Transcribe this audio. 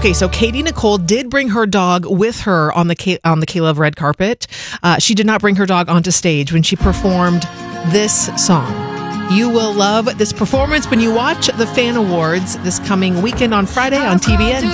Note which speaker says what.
Speaker 1: Okay, so Katie Nicole did bring her dog with her on the K-Love red carpet. She did not bring her dog onto stage when she performed this song. You will love this performance when you watch the Fan Awards this coming weekend on Friday on TBN.